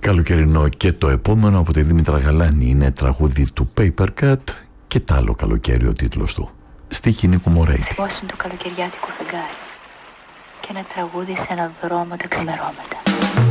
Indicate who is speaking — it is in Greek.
Speaker 1: Καλοκαιρινό και το επόμενο από τη Δήμητρα Γαλάνη είναι τραγούδι του Paper Cut και τ' άλλο καλοκαίρι ο τίτλος του. Στίχη Νίκου Μωρέιτη.
Speaker 2: Θυμόσουν το καλοκαιριάτικο φεγγάρι και ένα τραγούδι σε ένα δρόμο τα ξημερώματα.